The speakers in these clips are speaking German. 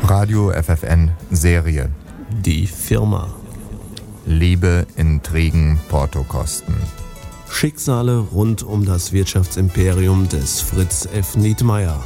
Radio FFN Serie. Die Firma. Liebe, Intrigen, Portokosten. Schicksale rund um das Wirtschaftsimperium des Fritz F. Nietmeyer.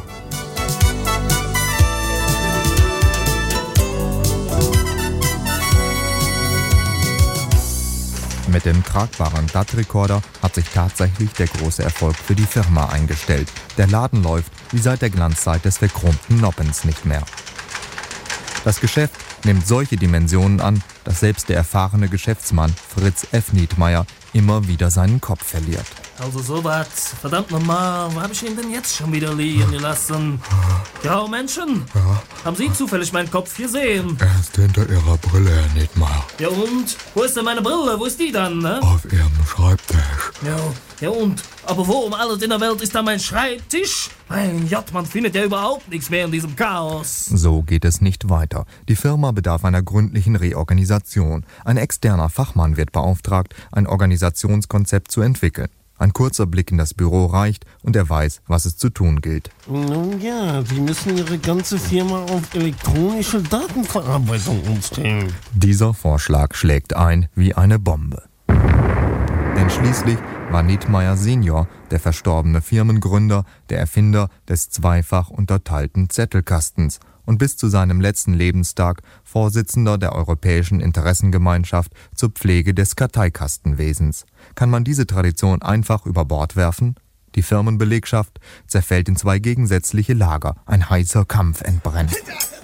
Mit dem tragbaren DAT-Rekorder hat sich tatsächlich der große Erfolg für die Firma eingestellt. Der Laden läuft wie seit der Glanzzeit des verchromten Noppens nicht mehr. Das Geschäft nimmt solche Dimensionen an, dass selbst der erfahrene Geschäftsmann Fritz F. Nietmeyer immer wieder seinen Kopf verliert. Also sowas, verdammt nochmal, wo habe ich ihn denn jetzt schon wieder liegen gelassen? Ja, Menschen, haben Sie zufällig meinen Kopf gesehen? Er ist hinter Ihrer Brille, Herr Nietmeyer. Ja und? Wo ist denn meine Brille? Wo ist die dann, ne? Auf Ihrem Schreibtisch. Ja und? Aber wo um alles in der Welt ist da mein Schreibtisch? Mein Gott, man findet ja überhaupt nichts mehr in diesem Chaos. So geht es nicht weiter. Die Firma bedarf einer gründlichen Reorganisation. Ein externer Fachmann wird beauftragt, ein Organisationskonzept zu entwickeln. Ein kurzer Blick in das Büro reicht und er weiß, was es zu tun gilt. Nun ja, Sie müssen Ihre ganze Firma auf elektronische Datenverarbeitung umstellen. Dieser Vorschlag schlägt ein wie eine Bombe. Denn schließlich war Nietmeyer Senior, der verstorbene Firmengründer, der Erfinder des zweifach unterteilten Zettelkastens und bis zu seinem letzten Lebenstag Vorsitzender der Europäischen Interessengemeinschaft zur Pflege des Karteikastenwesens. Kann man diese Tradition einfach über Bord werfen? Die Firmenbelegschaft zerfällt in zwei gegensätzliche Lager. Ein heißer Kampf entbrennt.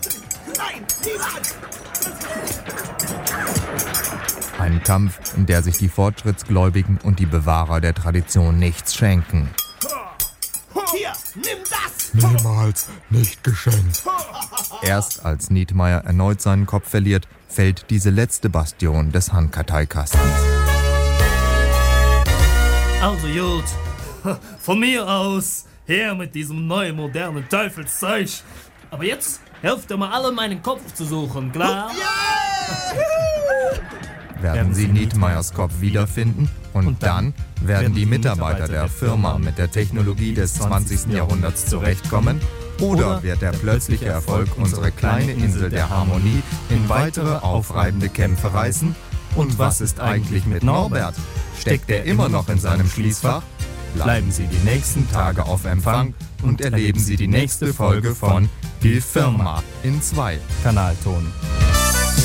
Ein Kampf, in der sich die Fortschrittsgläubigen und die Bewahrer der Tradition nichts schenken. Hier, nimm das! Niemals nicht geschenkt. Erst als Nietmeyer erneut seinen Kopf verliert, fällt diese letzte Bastion des Handkarteikastens. Also gut, von mir aus, her mit diesem neuen modernen Teufelszeug. Aber jetzt helft ihr mal alle, meinen Kopf zu suchen, klar? Werden sie Nietmeyers Kopf wiederfinden? Und dann werden die Mitarbeiter der Firma mit der Technologie des 20. Jahrhunderts zurechtkommen? Oder wird der plötzliche Erfolg unsere kleine Insel der Harmonie in weitere aufreibende Kämpfe reißen? Und was ist eigentlich mit Norbert? Steckt er immer noch in seinem Schließfach? Bleiben Sie die nächsten Tage auf Empfang und erleben Sie die nächste Folge von Die Firma in 2 Kanalton.